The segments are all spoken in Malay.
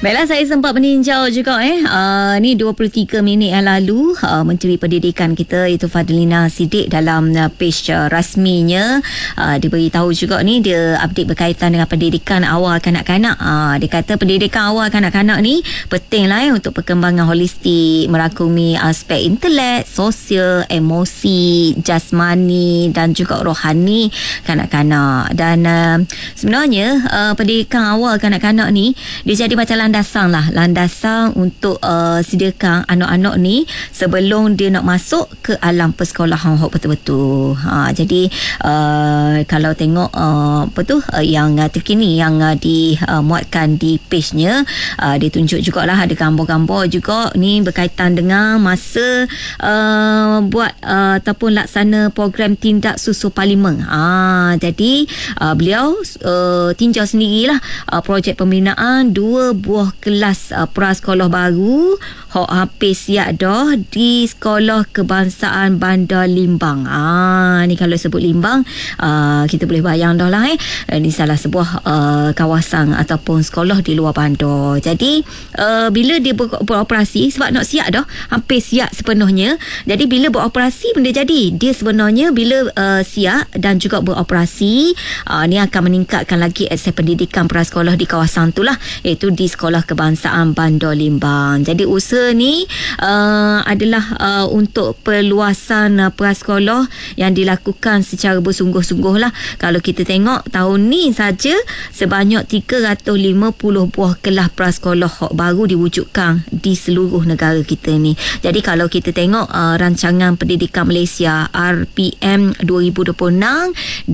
Baiklah, saya sempat meninjau juga ni 23 minit yang lalu Menteri Pendidikan kita iaitu Fadlina Siddiq dalam page rasminya dia beritahu juga ni, dia update berkaitan dengan pendidikan awal kanak-kanak. Dia kata pendidikan awal kanak-kanak ni pentinglah untuk perkembangan holistik, merangkumi aspek intelek, sosial, emosi, jasmani dan juga rohani kanak-kanak. Dan sebenarnya pendidikan awal kanak-kanak ni dia jadi macam landasan untuk sediakan anak-anak ni sebelum dia nak masuk ke alam persekolahan betul-betul. Jadi kalau tengok yang terkini yang dimuatkan di page-nya, dia tunjuk jugalah ada gambar-gambar juga ni berkaitan dengan masa buat ataupun laksana program tindak susu parlimen. Jadi beliau tinjau sendirilah projek pembinaan 2 buah kelas prasekolah baru hok hampir siap dah di Sekolah Kebangsaan Bandar Limbang. Ni kalau sebut Limbang, kita boleh bayang dah lah ni salah sebuah kawasan ataupun sekolah di luar bandar. Jadi bila dia beroperasi, sebab nak siap dah, hampir siap sepenuhnya. Jadi bila beroperasi benda jadi. Dia sebenarnya bila siap dan juga beroperasi, ni akan meningkatkan lagi akses pendidikan prasekolah di kawasan tu lah, iaitu di Sekolah Kebangsaan Bandar Limbang. Jadi usaha ni adalah untuk perluasan prasekolah yang dilakukan secara bersungguh-sungguh lah. Kalau kita tengok tahun ni saja sebanyak 350 buah kelas prasekolah baru diwujudkan di seluruh negara kita ni. Jadi kalau kita tengok rancangan pendidikan Malaysia RPM 2026-2035,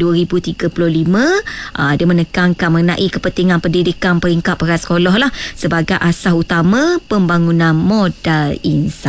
dia menekankan mengenai kepentingan pendidikan peringkat prasekolah lah sebagai asas utama pembangunan modal insan.